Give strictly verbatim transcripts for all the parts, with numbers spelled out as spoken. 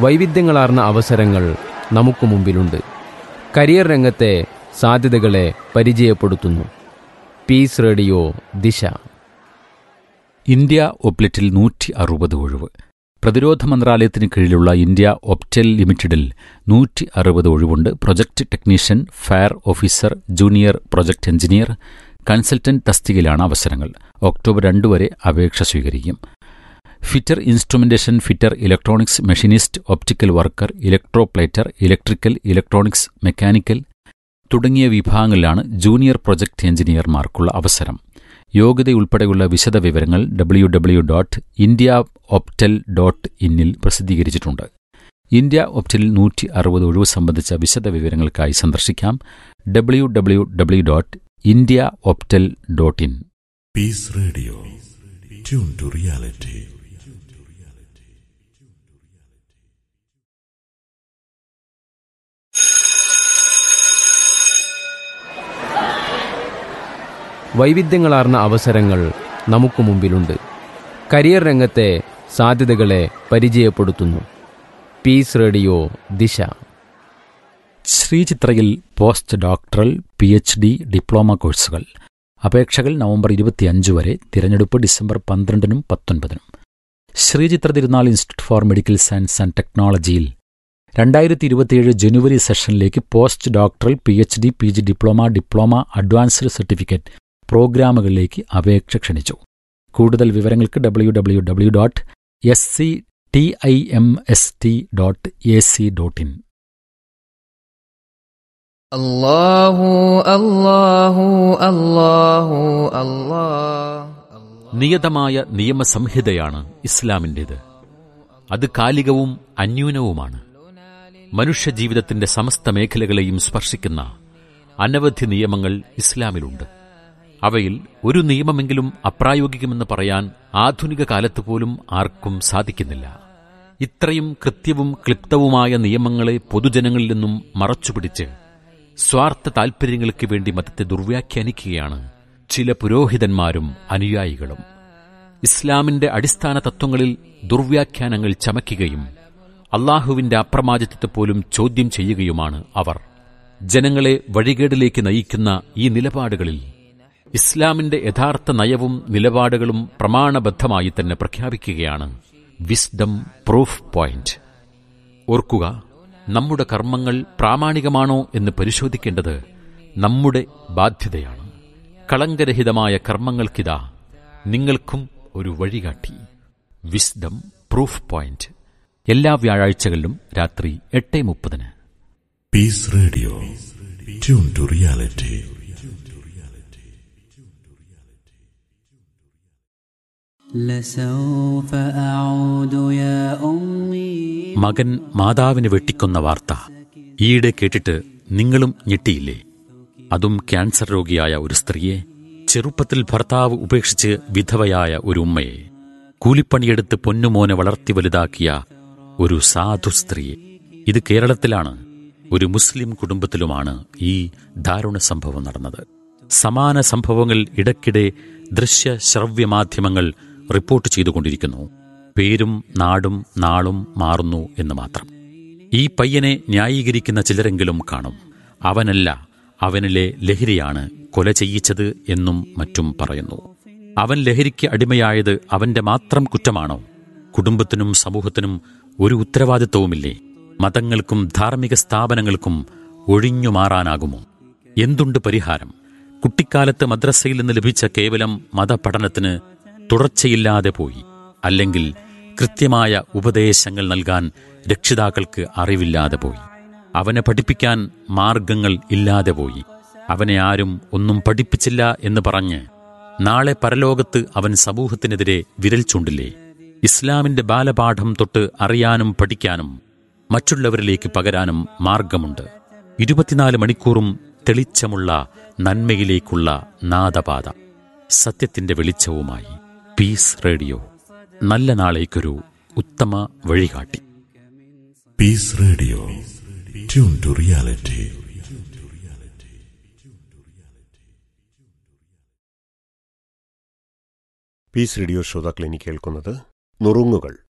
വൈവിധ്യങ്ങളാർന്ന അവസരങ്ങൾ നമുക്ക് മുമ്പിലുണ്ട്. കരിയർ രംഗത്തെ സാധ്യതകളെ പരിചയപ്പെടുത്തുന്നു. പീസ് റേഡിയോ ദിശ. ഇന്ത്യ ഒപ്ലെറ്റിൽ നൂറ്റി അറുപത് ഒഴിവ്. പ്രതിരോധ മന്ത്രാലയത്തിന് കീഴിലുള്ള ഇന്ത്യ ഒപ്റ്റെൽ ലിമിറ്റഡിൽ നൂറ്റി അറുപത് ഒഴിവുണ്ട്. Project technician, fire officer, junior project engineer, consultant തസ്തികയിലാണ് അവസരങ്ങൾ. ഒക്ടോബർ രണ്ട് വരെ അപേക്ഷ സ്വീകരിക്കും. Fitter instrumentation, fitter electronics machinist, optical worker, electroplater, electrical, electronics, mechanical തുടങ്ങിയ വിഭാഗങ്ങളിലാണ് ജൂനിയർ പ്രൊജക്ട് എഞ്ചിനീയർമാർക്കുള്ള അവസരം. യോഗ്യതയുൾപ്പെടെയുള്ള വിശദ വിവരങ്ങൾ W W dot India ഒപ്റ്റെൽ dot ഇന്നിൽ പ്രസിദ്ധീകരിച്ചിട്ടുണ്ട്. ഇന്ത്യ ഒപ്റ്റെൽ നൂറ്റി അറുപത് ഒഴിവ് സംബന്ധിച്ച വിശദ വിവരങ്ങൾക്കായി സന്ദർശിക്കാം W W W dot India ഒപ്റ്റെൽ dot in. Piece radio, tune to reality. വൈവിധ്യങ്ങളാർന്ന അവസരങ്ങൾ നമുക്ക് മുമ്പിലുണ്ട്. കരിയർ രംഗത്തെ സാധ്യതകളെ പരിചയപ്പെടുത്തുന്നു. പീസ് റേഡിയോ ദിശ. ശ്രീചിത്രയിൽ post doctoral, P H D, diploma കോഴ്സുകൾ. അപേക്ഷകൾ നവംബർ ഇരുപത്തിയഞ്ച് വരെ. തിരഞ്ഞെടുപ്പ് December പന്ത്രണ്ടിനും പത്തൊൻപതിനും. Sree Chitra Thirunal institute four medical science and ടെക്നോളജിയിൽ രണ്ടായിരത്തി ഇരുപത്തിയേഴ് ജനുവരി സെഷനിലേക്ക് post doctoral, P H D, P G diploma, diploma, advanced certificate പ്രോഗ്രാമുകളിലേക്ക് അപേക്ഷ ക്ഷണിച്ചു. കൂടുതൽ വിവരങ്ങൾക്ക് W W W dot S C T I M S T dot A C dot in. അല്ലാഹു അല്ലാഹു അല്ലാഹു അല്ലാഹ്. നിയതമായ നിയമസംഹിതയാണ് ഇസ്ലാമിൻ്റേത്. അത് കാലികവും അന്യൂനവുമാണ്. മനുഷ്യജീവിതത്തിന്റെ സമസ്ത മേഖലകളെയും സ്പർശിക്കുന്ന അനവധി നിയമങ്ങൾ ഇസ്ലാമിലുണ്ട്. അവയിൽ ഒരു നിയമമെങ്കിലും അപ്രായോഗികമെന്ന് പറയാൻ ആധുനിക കാലത്ത് പോലും ആർക്കും സാധിക്കുന്നില്ല. ഇത്രയും കൃത്യവും ക്ലിപ്തവുമായ നിയമങ്ങളെ പൊതുജനങ്ങളിൽ നിന്നും മറച്ചുപിടിച്ച് സ്വാർത്ഥ താൽപര്യങ്ങൾക്ക് വേണ്ടി മതത്തെ ദുർവ്യാഖ്യാനിക്കുകയാണ് ചില പുരോഹിതന്മാരും അനുയായികളും. ഇസ്ലാമിന്റെ അടിസ്ഥാന തത്വങ്ങളിൽ ദുർവ്യാഖ്യാനങ്ങൾ ചമയ്ക്കുകയും അള്ളാഹുവിന്റെ അപ്രമാദിത്വത്തെ പോലും ചോദ്യം ചെയ്യുകയുമാണ് അവർ. ജനങ്ങളെ വഴികേടിലേക്ക് നയിക്കുന്ന ഈ നിലപാടുകളിൽ ഇസ്ലാമിന്റെ യഥാർത്ഥ നയവും നിലപാടുകളും പ്രമാണബദ്ധമായി തന്നെ പ്രഖ്യാപിക്കുകയാണ് വിസ്ഡം പ്രൂഫ് പോയിന്റ്. ഓർക്കുക, നമ്മുടെ കർമ്മങ്ങൾ പ്രാമാണികമാണോ എന്ന് പരിശോധിക്കേണ്ടത് നമ്മുടെ ബാധ്യതയാണ്. കളങ്കരഹിതമായ കർമ്മങ്ങൾക്കിതാ നിങ്ങൾക്കും ഒരു വഴികാട്ടി. വിസ്ഡം പ്രൂഫ് പോയിന്റ് എല്ലാ വ്യാഴാഴ്ചകളിലും രാത്രി എട്ട് മുപ്പതിന്. Piece radio, tune to reality. മകൻ മാതാവിനെ വെട്ടിക്കൊന്ന വാർത്ത ഈയിടെ കേട്ടിട്ട് നിങ്ങളും ഞെട്ടിയില്ലേ? അതും ക്യാൻസർ രോഗിയായ ഒരു സ്ത്രീയെ, ചെറുപ്പത്തിൽ ഭർത്താവ് ഉപേക്ഷിച്ച് വിധവയായ ഒരു ഉമ്മയെ, കൂലിപ്പണിയെടുത്ത് പൊന്നുമോനെ വളർത്തി വലുതാക്കിയ ഒരു സാധു സ്ത്രീയെ. ഇത് കേരളത്തിലാണ്. ഒരു മുസ്ലിം കുടുംബത്തിലുമാണ് ഈ ദാരുണ സംഭവം നടന്നത്. സമാന സംഭവങ്ങൾ ഇടയ്ക്കിടെ ദൃശ്യ ശ്രവ്യ മാധ്യമങ്ങൾ റിപ്പോർട്ട് ചെയ്തുകൊണ്ടിരിക്കുന്നു. പേരും നാടും നാളും മാറുന്നു എന്ന് മാത്രം. ഈ പയ്യനെ ന്യായീകരിക്കുന്ന ചിലരെങ്കിലും കാണും. അവനല്ല, അവനിലെ ലഹരിയാണ് കൊല ചെയ്യിച്ചത് എന്നും മറ്റും പറയുന്നു. അവൻ ലഹരിക്ക് അടിമയായത് അവന്റെ മാത്രം കുറ്റമാണോ? കുടുംബത്തിനും സമൂഹത്തിനും ഒരു ഉത്തരവാദിത്വവുമില്ലേ? മതങ്ങൾക്കും ധാർമ്മിക സ്ഥാപനങ്ങൾക്കും ഒഴിഞ്ഞു മാറാനാകുമോ? എന്തുണ്ട് പരിഹാരം? കുട്ടിക്കാലത്ത് മദ്രസയിൽ നിന്ന് ലഭിച്ച കേവലം മതപഠനത്തിന് തുടർച്ചയില്ലാതെ പോയി. അല്ലെങ്കിൽ കൃത്യമായ ഉപദേശങ്ങൾ നൽകാൻ രക്ഷിതാക്കൾക്ക് അറിവില്ലാതെ പോയി. അവനെ പഠിപ്പിക്കാൻ മാർഗങ്ങൾ ഇല്ലാതെ പോയി. അവനെ ആരും ഒന്നും പഠിപ്പിച്ചില്ല എന്ന് പറഞ്ഞ് നാളെ പരലോകത്ത് അവൻ സമൂഹത്തിനെതിരെ വിരൽ ചൂണ്ടില്ലേ? ഇസ്ലാമിന്റെ ബാലപാഠം തൊട്ട് അറിയാനും പഠിക്കാനും മറ്റുള്ളവരിലേക്ക് പകരാനും മാർഗമുണ്ട്. ഇരുപത്തിനാല് മണിക്കൂറും തെളിച്ചമുള്ള നന്മയിലേക്കുള്ള നാദപാത, സത്യത്തിന്റെ വെളിച്ചവുമായി പീസ് റേഡിയോ. നല്ല നാളേക്കൊരു ഉത്തമ വഴികാട്ടി. Piece radio, tune to reality. Piece radio ശ്രോതാക്കൾ ഇനി കേൾക്കുന്നത് നുറുങ്ങുകൾ.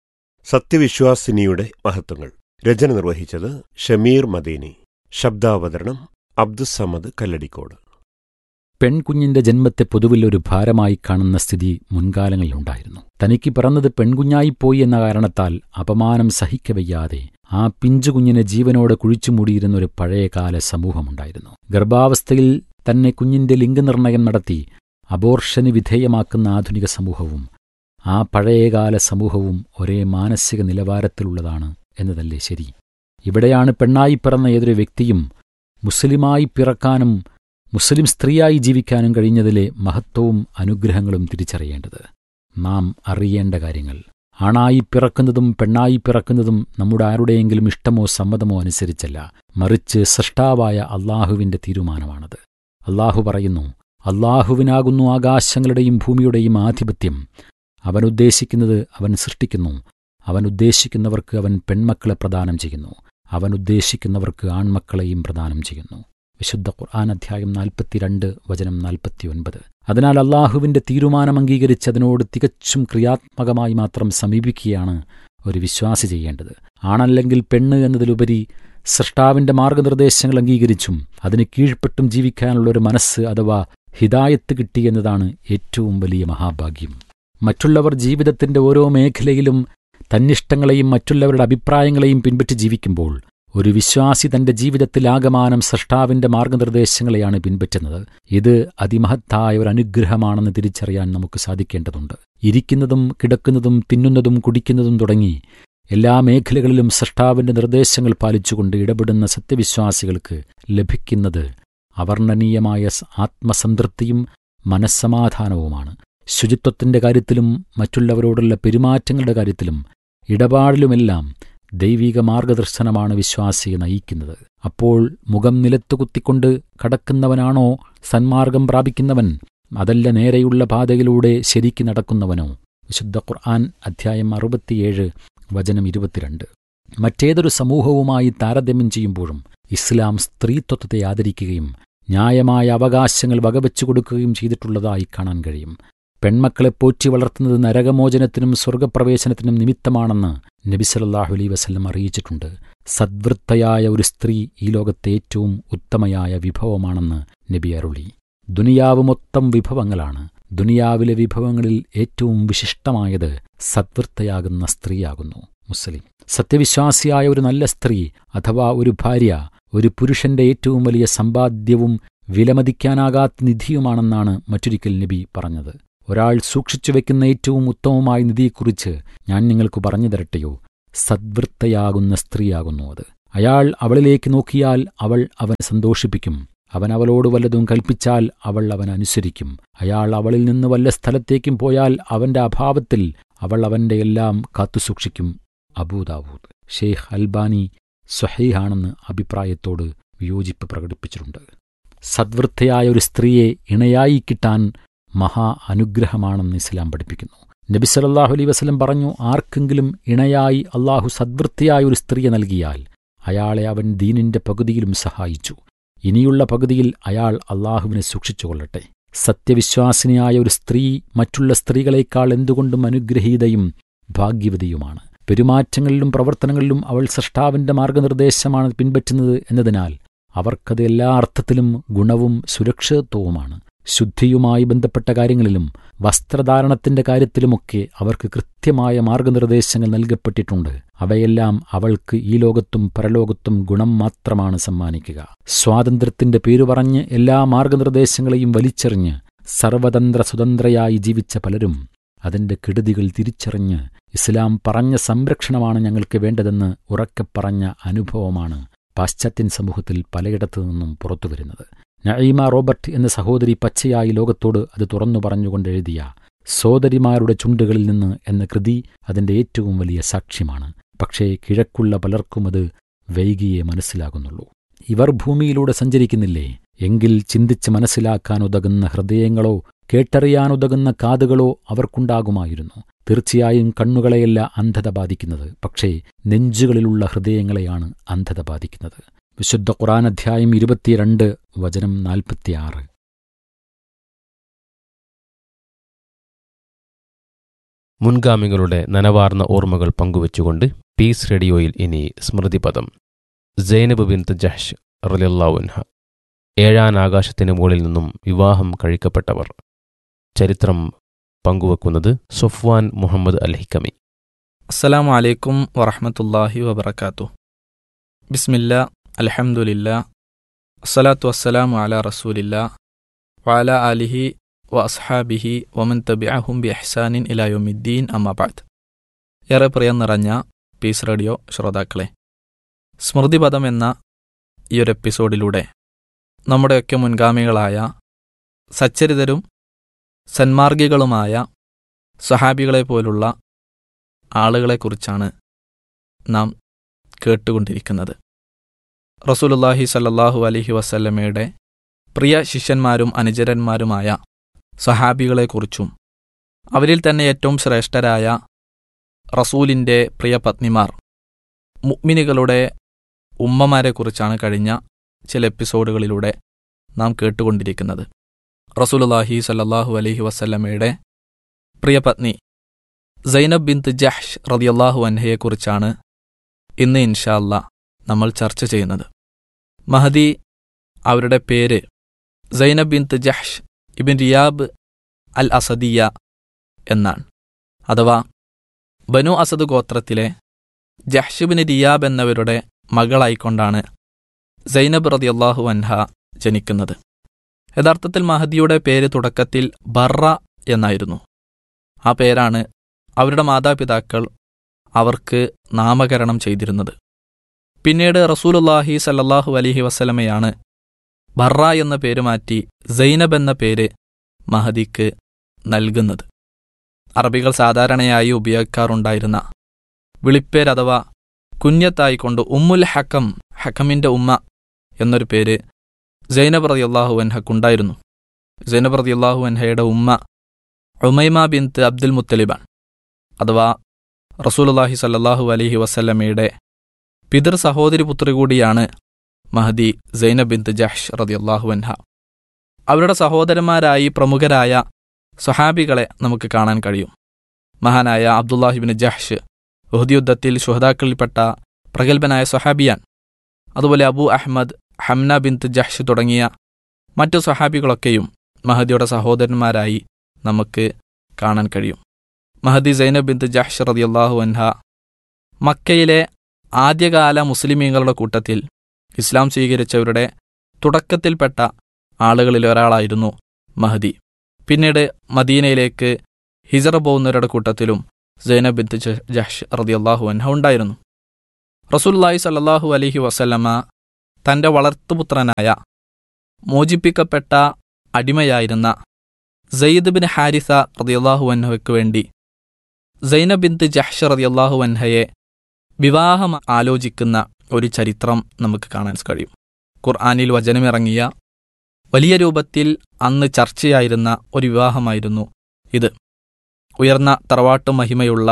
സത്യവിശ്വാസിനിയുടെ മഹത്വങ്ങൾ. രചന നിർവഹിച്ചത് ഷമീർ മദീനി. ശബ്ദാവതരണം അബ്ദുസ്സമദ് കല്ലടിക്കോട്. പെൺകുഞ്ഞിന്റെ ജന്മത്തെ പൊതുവിൽ ഒരു ഭാരമായി കാണുന്ന സ്ഥിതി മുൻകാലങ്ങളിലുണ്ടായിരുന്നു. തനിക്ക് പിറന്നത് പെൺകുഞ്ഞായിപ്പോയി എന്ന കാരണത്താൽ അപമാനം സഹിക്കവയ്യാതെ ആ പിഞ്ചുകുഞ്ഞിനെ ജീവനോടെ കുഴിച്ചുമൂടിയിരുന്ന ഒരു പഴയകാല സമൂഹമുണ്ടായിരുന്നു. ഗർഭാവസ്ഥയിൽ തന്നെ കുഞ്ഞിന്റെ ലിംഗനിർണയം നടത്തി അബോർഷന് വിധേയമാക്കുന്ന ആധുനിക സമൂഹവും ആ പഴയകാല സമൂഹവും ഒരേ മാനസിക നിലവാരത്തിലുള്ളതാണ് എന്നതല്ലേ ശരി? ഇവിടെയാണ് പെണ്ണായി പിറന്ന ഏതൊരു വ്യക്തിയും മുസ്ലിമായി പിറക്കാനും മുസ്ലിം സ്ത്രീയായി ജീവിക്കാനും കഴിഞ്ഞതിലെ മഹത്വവും അനുഗ്രഹങ്ങളും തിരിച്ചറിയേണ്ടത്. നാം അറിയേണ്ട കാര്യങ്ങൾ: ആണായി പിറക്കുന്നതും പെണ്ണായി പിറക്കുന്നതും നമ്മുടെ ആരുടെയെങ്കിലും ഇഷ്ടമോ സമ്മതമോ അനുസരിച്ചല്ല, മറിച്ച് സൃഷ്ടാവായ അള്ളാഹുവിന്റെ തീരുമാനമാണത്. അള്ളാഹു പറയുന്നു, അള്ളാഹുവിനാകുന്നു ആകാശങ്ങളുടെയും ഭൂമിയുടെയും ആധിപത്യം. അവനുദ്ദേശിക്കുന്നത് അവൻ സൃഷ്ടിക്കുന്നു. അവനുദ്ദേശിക്കുന്നവർക്ക് അവൻ പെൺമക്കളെ പ്രദാനം ചെയ്യുന്നു. അവനുദ്ദേശിക്കുന്നവർക്ക് ആൺമക്കളെയും പ്രദാനം ചെയ്യുന്നു. വിശുദ്ധ ഖുർആൻ അധ്യായം നാൽപ്പത്തിരണ്ട് വചനം നാൽപ്പത്തിയൊൻപത്. അതിനാൽ അള്ളാഹുവിന്റെ തീരുമാനം അംഗീകരിച്ച് അതിനോട് തികച്ചും ക്രിയാത്മകമായി മാത്രം സമീപിക്കുകയാണ് ഒരു വിശ്വാസി ചെയ്യേണ്ടത്. ആണല്ലെങ്കിൽ പെണ്ണ് എന്നതിലുപരി സൃഷ്ടാവിന്റെ മാർഗനിർദ്ദേശങ്ങൾ അംഗീകരിച്ചും അതിന് കീഴ്പ്പെട്ടും ജീവിക്കാനുള്ളൊരു മനസ്സ് അഥവാ ഹിദായത്ത് കിട്ടിയെന്നതാണ് ഏറ്റവും വലിയ മഹാഭാഗ്യം. മറ്റുള്ളവർ ജീവിതത്തിന്റെ ഓരോ മേഖലയിലും തന്നിഷ്ടങ്ങളെയും മറ്റുള്ളവരുടെ അഭിപ്രായങ്ങളെയും പിൻപറ്റി ജീവിക്കുമ്പോൾ ഒരു വിശ്വാസി തന്റെ ജീവിതത്തിലാകമാനം സൃഷ്ടാവിന്റെ മാർഗനിർദ്ദേശങ്ങളെയാണ് പിൻപറ്റുന്നത്. ഇത് അതിമഹത്തായ ഒരു അനുഗ്രഹമാണെന്ന് തിരിച്ചറിയാൻ നമുക്ക് സാധിക്കേണ്ടതുണ്ട്. ഇരിക്കുന്നതും കിടക്കുന്നതും തിന്നുന്നതും കുടിക്കുന്നതും തുടങ്ങി എല്ലാ മേഖലകളിലും സൃഷ്ടാവിന്റെ നിർദ്ദേശങ്ങൾ പാലിച്ചുകൊണ്ട് ഇടപെടുന്ന സത്യവിശ്വാസികൾക്ക് ലഭിക്കുന്നത് അവർണ്ണനീയമായ ആത്മസംതൃപ്തിയും മനസ്സമാധാനവുമാണ്. ശുചിത്വത്തിന്റെ കാര്യത്തിലും മറ്റുള്ളവരോടുള്ള പെരുമാറ്റങ്ങളുടെ കാര്യത്തിലും ഇടപാടിലുമെല്ലാം ദൈവിക മാർഗദർശനമാണ് വിശ്വാസിയെ നയിക്കുന്നത്. അപ്പോൾ മുഖം നിലത്തുകുത്തിക്കൊണ്ട് കടക്കുന്നവനാണോ സന്മാർഗം പ്രാപിക്കുന്നവൻ, അതല്ല നേരെയുള്ള പാതയിലൂടെ ശരിക്ക് നടക്കുന്നവനോ? വിശുദ്ധ ഖുർആൻ അധ്യായം അറുപത്തിയേഴ് വചനം ഇരുപത്തിരണ്ട്. മറ്റേതൊരു സമൂഹവുമായി താരതമ്യം ചെയ്യുമ്പോഴും ഇസ്ലാം സ്ത്രീത്വത്തെ ആദരിക്കുകയും ന്യായമായ അവകാശങ്ങൾ വകവെച്ചു കൊടുക്കുകയും ചെയ്തിട്ടുള്ളതായി കാണാൻ കഴിയും. പെൺമക്കളെ പോറ്റി വളർത്തുന്നത് നരകമോചനത്തിനും സ്വർഗപ്രവേശനത്തിനും നിമിത്തമാണെന്ന് നബി സല്ലല്ലാഹു അലൈഹി വസല്ലം അറിയിച്ചിട്ടുണ്ട്. സദ്വൃത്തയായ ഒരു സ്ത്രീ ഈ ലോകത്തെ ഏറ്റവും ഉത്തമയായ വിഭവമാണെന്ന് നബി അരുളി. ദുനിയാവ് മൊത്തം വിഭവങ്ങളാണ്. ദുനിയാവിലെ വിഭവങ്ങളിൽ ഏറ്റവും വിശിഷ്ടമായത് സദ്വൃത്തയാകുന്ന സ്ത്രീയാകുന്നു. മുസ്ലിം സത്യവിശ്വാസിയായ ഒരു നല്ല സ്ത്രീ അഥവാ ഒരു ഭാര്യ ഒരു പുരുഷന്റെ ഏറ്റവും വലിയ സമ്പാദ്യവും വിലമതിക്കാനാകാത്ത നിധിയുമാണെന്നാണ് മറ്റൊരിക്കൽ നബി പറഞ്ഞത്. ഒരാൾ സൂക്ഷിച്ചു വെക്കുന്ന ഏറ്റവും ഉത്തമമായ നിധിയെക്കുറിച്ച് ഞാൻ നിങ്ങൾക്ക് പറഞ്ഞു തരട്ടെയോ? സദ്വൃത്തയാകുന്ന സ്ത്രീയാകുന്നു അത്. അയാൾ അവളിലേക്ക് നോക്കിയാൽ അവൾ അവനെ സന്തോഷിപ്പിക്കും. അവൻ അവളോട് വല്ലതും കൽപ്പിച്ചാൽ അവൾ അവൻ അനുസരിക്കും. അയാൾ അവളിൽ നിന്ന് വല്ല സ്ഥലത്തേക്കും പോയാൽ അവന്റെ അഭാവത്തിൽ അവൾ അവന്റെ എല്ലാം കാത്തുസൂക്ഷിക്കും. അബൂ ദാവൂദ്. ഷെയ്ഖ് അൽബാനി സ്വഹീഹാണെന്ന് അഭിപ്രായത്തോട് വിയോജിപ്പ് പ്രകടിപ്പിച്ചിട്ടുണ്ട്. സദ്വൃത്തയായ ഒരു സ്ത്രീയെ ഇണയായി കിട്ടാൻ മഹാ അനുഗ്രഹമാണെന്ന് ഇസ്ലാം പഠിപ്പിക്കുന്നു. നബി സല്ലല്ലാഹു അലൈഹി വസല്ലം പറഞ്ഞു, ആർക്കെങ്കിലും ഇണയായി അള്ളാഹു സദ്വൃത്തിയായ ഒരു സ്ത്രീയെ നൽകിയാൽ അയാളെ അവൻ ദീനിന്റെ പകുതിയിലും സഹായിച്ചു. ഇനിയുള്ള പകുതിയിൽ അയാൾ അള്ളാഹുവിനെ സൂക്ഷിച്ചുകൊള്ളട്ടെ. സത്യവിശ്വാസിനിയായ ഒരു സ്ത്രീ മറ്റുള്ള സ്ത്രീകളെക്കാൾ എന്തുകൊണ്ടും അനുഗ്രഹീതയും ഭാഗ്യവതിയുമാണ്. പെരുമാറ്റങ്ങളിലും പ്രവർത്തനങ്ങളിലും അവൾ സൃഷ്ടാവിന്റെ മാർഗനിർദ്ദേശമാണ് പിൻപറ്റുന്നത് എന്നതിനാൽ അവർക്കത് എല്ലാ അർത്ഥത്തിലും ഗുണവും സുരക്ഷിതത്വവുമാണ്. ശുദ്ധിയുമായി ബന്ധപ്പെട്ട കാര്യങ്ങളിലും വസ്ത്രധാരണത്തിന്റെ കാര്യത്തിലുമൊക്കെ അവർക്ക് കൃത്യമായ മാർഗനിർദ്ദേശങ്ങൾ നൽകപ്പെട്ടിട്ടുണ്ട്. അവയെല്ലാം അവൾക്ക് ഈ ലോകത്തും പരലോകത്തും ഗുണം മാത്രമാണ് സമ്മാനിക്കുക. സ്വാതന്ത്ര്യത്തിന്റെ പേരുപറഞ്ഞ് എല്ലാ മാർഗനിർദ്ദേശങ്ങളെയും വലിച്ചെറിഞ്ഞ് സർവതന്ത്ര സ്വതന്ത്രയായി ജീവിച്ച പലരും അതിന്റെ കെടുതികൾ തിരിച്ചറിഞ്ഞ് ഇസ്ലാം പറഞ്ഞ സംരക്ഷണമാണ് ഞങ്ങൾക്ക് വേണ്ടതെന്ന് ഉറക്കെ പറഞ്ഞ അനുഭവമാണ് പാശ്ചാത്യൻ സമൂഹത്തിൽ പലയിടത്തു നിന്നും പുറത്തുവരുന്നത്. നഈമ റോബർട്ട് എന്ന സഹോദരി പച്ചയായി ലോകത്തോട് അത് തുറന്നു പറഞ്ഞുകൊണ്ടെഴുതിയ സോദരിമാരുടെ ചുണ്ടുകളിൽ നിന്ന് എന്ന കൃതി അതിന്റെ ഏറ്റവും വലിയ സാക്ഷ്യമാണ്. പക്ഷേ കിഴക്കുള്ള പലർക്കും അത് വൈകിയേ മനസ്സിലാകുന്നുള്ളൂ. ഇവർ ഭൂമിയിലൂടെ സഞ്ചരിക്കുന്നില്ലേ? എങ്കിൽ ചിന്തിച്ച് മനസ്സിലാക്കാനുതകുന്ന ഹൃദയങ്ങളോ കേട്ടറിയാനുതകുന്ന കാതുകളോ അവർക്കുണ്ടാകുമായിരുന്നു. തീർച്ചയായും കണ്ണുകളെയല്ല അന്ധത ബാധിക്കുന്നത്, പക്ഷേ നെഞ്ചുകളിലുള്ള ഹൃദയങ്ങളെയാണ് അന്ധത ബാധിക്കുന്നത്. വിശുദ്ധ ഖുർആൻ അധ്യായം ഇരുപത്തിരണ്ട് വചനം നാൽപ്പത്തിയാറ്. മുൻഗാമികളുടെ നനവാർന്ന ഓർമ്മകൾ പങ്കുവച്ചുകൊണ്ട് പീസ് റേഡിയോയിൽ ഇനി സ്മൃതിപദം. സൈനബ് ബിൻത്ത് ജഹ്ഷ് റളിയല്ലാഹു അൻഹ, ഏഴാൻ ആകാശത്തിന് മുകളിൽ നിന്നും വിവാഹം കഴിക്കപ്പെട്ടവർ. ചരിത്രം പങ്കുവെക്കുന്നത് സൊഫ്വാൻ മുഹമ്മദ് അൽ ഹിക്കമി. അസ്സലാമു അലൈക്കും വറഹ്മത്തുള്ളാഹി വബറകാതുഹു. ബിസ്മില്ലാ, അൽഹംദുലില്ലാ, അസ്സലാത്തു വസ്സലാമു അലാ റസൂലില്ലാ വഅലാ ആലിഹി വ അസ്ഹാബിഹി വമൻ തബിഅഹും ബി ഇഹ്സാനിൻ ഇലാ യൗമിദ്ദീൻ, അമ്മാ ബഅദ്. ഏറെ പ്രിയം നിറഞ്ഞ പീസ് റേഡിയോ ശ്രോതാക്കളെ, സ്മൃതിപദം എന്ന ഈ ഒരു എപ്പിസോഡിലൂടെ നമ്മുടെയൊക്കെ മുൻഗാമികളായ സച്ചരിതരും സന്മാർഗികളുമായ സഹാബികളെ പോലുള്ള ആളുകളെക്കുറിച്ചാണ് നാം കേട്ടുകൊണ്ടിരിക്കുന്നത്. റസൂലുള്ളാഹി സ്വല്ലല്ലാഹു അലൈഹി വസല്ലമയുടെ പ്രിയ ശിഷ്യന്മാരും അനുചരന്മാരുമായ സഹാബികളെക്കുറിച്ചും അവരിൽ തന്നെ ഏറ്റവും ശ്രേഷ്ഠരായ റസൂലിൻ്റെ പ്രിയ പത്നിമാർ മുഅ്മിനുകളുടെ ഉമ്മമാരെക്കുറിച്ചാണ് കഴിഞ്ഞ ചില എപ്പിസോഡുകളിലൂടെ നാം കേട്ടുകൊണ്ടിരിക്കുന്നത്. റസൂലുള്ളാഹി സ്വല്ലല്ലാഹു അലൈഹി വസല്ലമയുടെ പ്രിയ പത്നി സൈനബ് ബിൻത്ത് ജഹ്ഷ് റളിയല്ലാഹു അൻഹയെക്കുറിച്ചാണ് ഇന്ന് ഇൻഷാ അല്ലാഹ് നമ്മൾ ചർച്ച ചെയ്യുന്നത്. മഹദി അവരുടെ പേര് സൈനബ് ബിൻത്ത് ജഹ്ഷ് ഇബ്ൻ റിയാബ് അൽ അസദിയ എന്നാണ്. അഥവാ ബനു അസദ് ഗോത്രത്തിലെ ജഹ്ഷ് ബിൻ റിയാബ് എന്നവരുടെ മകളായിക്കൊണ്ടാണ് സൈനബ് റളിയല്ലാഹു അൻഹ ജനിക്കുന്നത്. യഥാർത്ഥത്തിൽ മഹദിയുടെ പേര് തുടക്കത്തിൽ ബറ എന്നായിരുന്നു. ആ പേരാണ് അവരുടെ മാതാപിതാക്കൾ അവർക്ക് നാമകരണം ചെയ്തിരുന്നത്. പിന്നീട് റസൂലുള്ളാഹി സല്ലല്ലാഹു അലൈഹി വസല്ലമയാണ് ബറ എന്ന പേര് മാറ്റി സൈനബ് എന്ന പേര് മഹദിക്ക് നൽകുന്നത്. അറബികൾ സാധാരണയായി ഉപയോഗിക്കാറുണ്ടായിരുന്ന വിളിപ്പേര് അഥവാ കുഞ്ഞത്തായിക്കൊണ്ട് ഉമ്മുൽ ഹക്കം, ഹക്കമിൻ്റെ ഉമ്മ എന്നൊരു പേര് സൈനബ് റളിയല്ലാഹു അൻഹക്കുണ്ടായിരുന്നു. സൈനബ് റളിയല്ലാഹു അൻഹയുടെ ഉമ്മ ഉമൈമ ബിൻത്ത് അബ്ദുൽ മുത്തലിബാണ്. അഥവാ റസൂലുള്ളാഹി സ്വല്ലല്ലാഹു അലൈഹി വസല്ലമയുടെ പിതൃ സഹോദരി പുത്രി കൂടിയാണ് മഹദി സൈനബ് ബിൻത്ത് ജഹ്ഷ് റളിയല്ലാഹു അൻഹ. അവരുടെ സഹോദരന്മാരായി പ്രമുഖരായ സ്വഹാബികളെ നമുക്ക് കാണാൻ കഴിയും. മഹാനായ അബ്ദുല്ലാഹി ബിൻ ജഹ്ഷ് ഉഹദ് യുദ്ധത്തിൽ ശുഹദാക്കളിൽപ്പെട്ട പ്രഗത്ഭനായ സ്വഹാബിയാൻ. അതുപോലെ അബൂ അഹ്മദ്, ഹംന ബിൻത്ത് ജഹ്ഷ് തുടങ്ങിയ മറ്റു സ്വഹാബികളൊക്കെയും മഹദിയുടെ സഹോദരന്മാരായി നമുക്ക് കാണാൻ കഴിയും. മഹദി സൈനബ് ബിൻത്ത് ജഹ്ഷ് റളിയല്ലാഹു അൻഹ മക്കയിലെ ആദ്യകാല മുസ്ലിമീങ്ങളുടെ കൂട്ടത്തിൽ ഇസ്ലാം സ്വീകരിച്ചവരുടെ തുടക്കത്തിൽപ്പെട്ട ആളുകളിൽ ഒരാളായിരുന്നു മഹദി. പിന്നീട് മദീനയിലേക്ക് ഹിജറ പോകുന്നവരുടെ കൂട്ടത്തിലും സൈനബ് ബിൻത്ത് ജഹ്ഷ് റളിയല്ലാഹു അൻഹ ഉണ്ടായിരുന്നു. റസൂലുള്ളാഹി സ്വല്ലല്ലാഹു അലൈഹി വസല്ലമ തൻ്റെ വളർത്തുപുത്രനായ മോചിപ്പിക്കപ്പെട്ട അടിമയായിരുന്ന സയ്യിദ് ബിൻ ഹാരിസ റളിയല്ലാഹു അൻഹയ്ക്ക് വേണ്ടി സൈനബ് ബിൻത്ത് ജഹ്ഷ് റളിയല്ലാഹു അൻഹയെ വിവാഹം ആലോചിക്കുന്ന ഒരു ചരിത്രം നമുക്ക് കാണാൻ കഴിയും. ഖുർആനിൽ വചനമിറങ്ങിയ വലിയ രൂപത്തിൽ അന്ന് ചർച്ചയായിരുന്ന ഒരു വിവാഹമായിരുന്നു ഇത്. ഉയർന്ന തറവാട്ടു മഹിമയുള്ള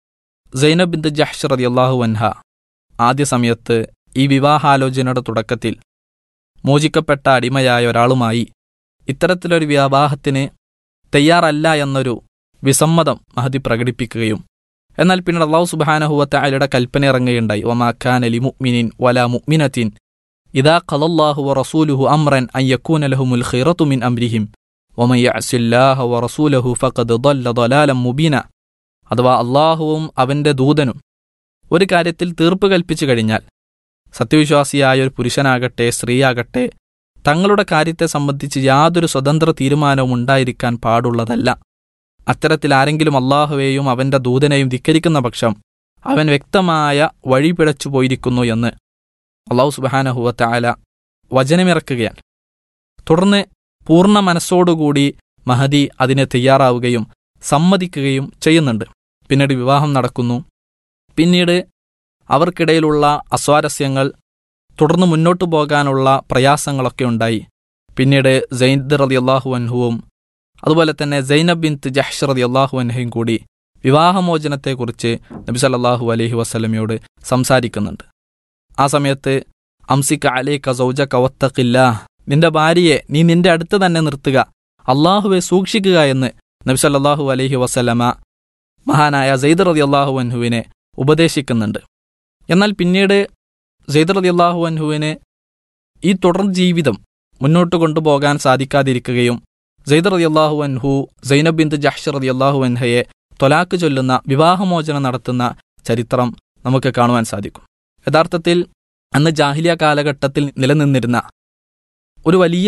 സൈനബ് ബിൻത്ത് ജഹ്ഷ് റളിയല്ലാഹു അൻഹ ആദ്യ സമയത്ത് ഈ വിവാഹാലോചനയുടെ തുടക്കത്തിൽ മോചിക്കപ്പെട്ട അടിമയായ ഒരാളുമായി ഇത്തരത്തിലൊരു വിവാഹത്തിന് തയ്യാറല്ല എന്നൊരു വിസമ്മതം മഹദി പ്രകടിപ്പിക്കുകയും എന്നാൽ പിന്നീട് അല്ലാഹു സുബ്ഹാനഹു വ തആലയുടെ കൽപ്പന ഇറങ്ങുകയുണ്ടായി. വമാ കാന ലിമുഅ്മിനിൻ വലാ മുഅ്മിനത്തിൻ ഇദാ ഖലല്ലാഹു വ റസൂലുഹു അംറൻ അൻ യകൂന ലഹുമുൽ ഖൈറതു മിൻ അംരിഹിം വമൻ യഅസില്ലാഹ വ റസൂലഹു ഫഖദ് ضل ضلالا മുബീന. അഥവാ അല്ലാഹുവും അവൻ്റെ ദൂതനും ഒരു കാര്യത്തിൽ തീർപ്പ് കൽപ്പിച്ചു കഴിഞ്ഞാൽ സത്യവിശ്വാസിയായ ഒരു പുരുഷനാകട്ടെ സ്ത്രീയാകട്ടെ തങ്ങളുടെ കാര്യത്തെ സംബന്ധിച്ച് യാതൊരു സ്വതന്ത്ര തീരുമാനവും ഉണ്ടായിരിക്കാൻ പാടുള്ളതല്ല. അത്തരത്തിൽ ആരെങ്കിലും അല്ലാഹുവേയും അവൻ്റെ ദൂതനെയും ധിക്കരിക്കുന്ന പക്ഷം അവൻ വ്യക്തമായ വഴി പിഴച്ചു പോയിരിക്കുന്നു എന്ന് അല്ലാഹു സുബ്ഹാനഹു വ തആല വചനമിറക്കുകയാണ്. തുടർന്ന് പൂർണ്ണ മനസ്സോടുകൂടി മഹദി അതിന് തയ്യാറാവുകയും സമ്മതിക്കുകയും ചെയ്യുന്നുണ്ട്. പിന്നീട് വിവാഹം നടക്കുന്നു. പിന്നീട് അവർക്കിടയിലുള്ള അസ്വാരസ്യങ്ങൾ, തുടർന്ന് മുന്നോട്ടു പോകാനുള്ള പ്രയാസങ്ങളൊക്കെ ഉണ്ടായി. പിന്നീട് സൈദ് റളിയല്ലാഹു അൻഹുവും അതുപോലെ തന്നെ സൈനബ് ബിൻത്ത് ജഹ്ഷ് റളിയല്ലാഹു അൻഹയും കൂടി വിവാഹമോചനത്തെക്കുറിച്ച് നബി സല്ലല്ലാഹു അലൈഹി വസല്ലമയോട് സംസാരിക്കുന്നുണ്ട്. ആ സമയത്ത് അംസിക അലൈക സൗജക വത്തഖില്ലാഹ്, നിന്റെ ഭാര്യയെ നീ നിന്റെ അടുത്ത് തന്നെ നിർത്തുക, അള്ളാഹുവെ സൂക്ഷിക്കുക എന്ന് നബി സല്ലല്ലാഹു അലൈഹി വസല്ലമ മഹാനായ സെയ്ദ് റളിയല്ലാഹു അൻഹുവിനെ ഉപദേശിക്കുന്നുണ്ട്. എന്നാൽ പിന്നീട് സെയ്ദ് റളിയല്ലാഹു അൻഹുവിന് ഈ തുടർ ജീവിതം മുന്നോട്ട് കൊണ്ടുപോകാൻ സാധിക്കാതിരിക്കുകയും സെയ്ദ് റളിയല്ലാഹു അൻഹു സൈനബ് ബിൻത് ജഹ്ഷ് റളിയല്ലാഹു അൻഹയെ തൊലാക്ക് ചൊല്ലുന്ന വിവാഹമോചനം നടത്തുന്ന ചരിത്രം നമുക്ക് കാണുവാൻ സാധിക്കും. യഥാർത്ഥത്തിൽ അന്ന് ജാഹിലിയ കാലഘട്ടത്തിൽ നിലനിന്നിരുന്ന ഒരു വലിയ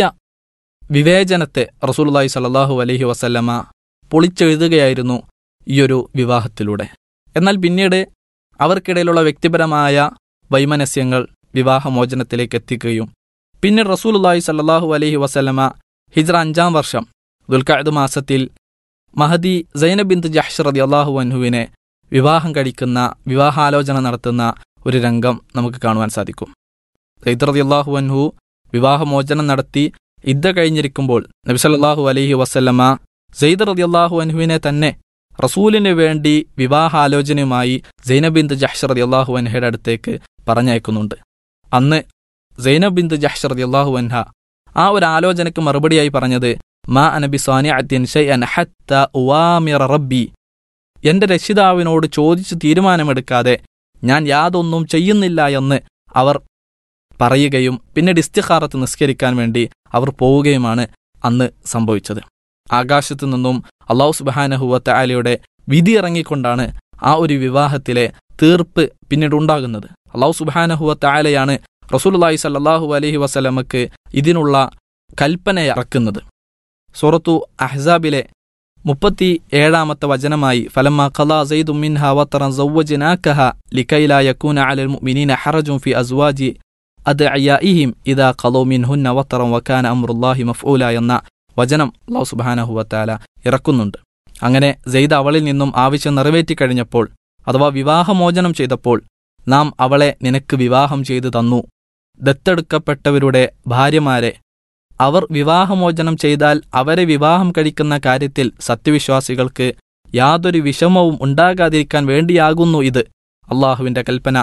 വിവേചനത്തെ റസൂലുള്ളാഹി സ്വല്ലല്ലാഹു അലൈഹി വസല്ലമ പൊളിച്ചെഴുതുകയായിരുന്നു ഈയൊരു വിവാഹത്തിലൂടെ. എന്നാൽ പിന്നീട് അവർക്കിടയിലുള്ള വ്യക്തിപരമായ വൈമനസ്യങ്ങൾ വിവാഹമോചനത്തിലേക്ക് എത്തിക്കുകയും പിന്നീട് റസൂലുള്ളാഹി സ്വല്ലല്ലാഹു അലൈഹി വസല്ലമ ഹിജ്റ അഞ്ചാം വർഷം ദുൽഖഅദ് മാസത്തിൽ മഹദി സൈനബ് ബിൻത് ജഹ്ഷ് റളിയല്ലാഹു അൻഹുവിനെ വിവാഹം കഴിക്കുന്ന വിവാഹാലോചന നടത്തുന്ന ഒരു രംഗം നമുക്ക് കാണുവാൻ സാധിക്കും. സയ്യിദ് റളിയല്ലാഹു അൻഹു വിവാഹമോചനം നടത്തി ഇദ്ദ കഴിഞ്ഞിരിക്കുമ്പോൾ നബി സല്ലല്ലാഹു അലൈഹി വസല്ലമ സയ്യിദ് റളിയല്ലാഹു അൻഹുവിനെ തന്നെ റസൂലിന് വേണ്ടി വിവാഹാലോചനയുമായി സൈനബ് ബിൻത് ജഹ്ഷ് റളിയല്ലാഹു അൻഹയുടെ അടുത്തേക്ക് പറഞ്ഞയക്കുന്നുണ്ട്. അന്ന് സൈനബ് ബിൻത് ജഹ്ഷ് റളിയല്ലാഹു അൻഹ ആ ഒരു ആലോചനയ്ക്ക് മറുപടിയായി പറഞ്ഞത് മാ അനബി സ്വാനിഅത്തിൻ ശൈഅൻ ഹത്താ ഉവാമിറ റബ്ബി, എന്റെ രക്ഷിതാവിനോട് ചോദിച്ച് തീരുമാനമെടുക്കാതെ ഞാൻ യാതൊന്നും ചെയ്യുന്നില്ല എന്ന് അവർ പറയുകയും പിന്നീട് ഇസ്തിഖാറത്ത് നിസ്കരിക്കാൻ വേണ്ടി അവർ പോവുകയുമാണ് അന്ന് സംഭവിച്ചത്. ആകാശത്തു നിന്നും അല്ലാഹു സുബ്ഹാനഹു വ തആലയുടെ വിധി ഇറങ്ങിക്കൊണ്ടാണ് ആ ഒരു വിവാഹത്തിലെ തീർപ്പ് പിന്നീട് ഉണ്ടാകുന്നത്. അല്ലാഹു സുബ്ഹാനഹു വ തആലയാണ് റസൂലുള്ളാഹി സ്വല്ലല്ലാഹു അലൈഹി വസല്ലമക്ക് ഇതിനുള്ള കൽപ്പന ഇറക്കുന്നത്. സൂറത്തു അഹ്സാബിലെ മുപ്പത്തി ഏഴാമത്തെ വചനമായി ഫലമ്മ ഖളാ സൈദും മിൻഹാ വതറൻ സവ്വജ്നാകഹ ലികൈ ലാ യകൂന അലൽ മുഅ്മിനീന ഹറജുൻ ഫി അസ്വാജി അദ്ഇയാഇഹിം ഇദാ ഖളൂ മിൻഹുന്ന വതറൻ വകാന അംറുല്ലാഹി മഫ്ഊല എന്ന വചനം അല്ലാഹു സുബ്ഹാനഹു വ തആല ഇറക്കുന്നുണ്ട്. അങ്ങനെ സെയ്ദ് അവളിൽ നിന്നും ആവശ്യം നിറവേറ്റിക്കഴിഞ്ഞപ്പോൾ അഥവാ വിവാഹമോചനം ചെയ്തപ്പോൾ നാം അവളെ നിനക്ക് വിവാഹം ചെയ്തു തന്നു. ദത്തെടുക്കപ്പെട്ടവരുടെ ഭാര്യമാരെ അവർ വിവാഹമോചനം ചെയ്താൽ അവരെ വിവാഹം കഴിക്കുന്ന കാര്യത്തിൽ സത്യവിശ്വാസികൾക്ക് യാതൊരു വിഷമവും ഉണ്ടാകാതിരിക്കാൻ വേണ്ടിയാകുന്നു ഇത്. അള്ളാഹുവിന്റെ കൽപ്പന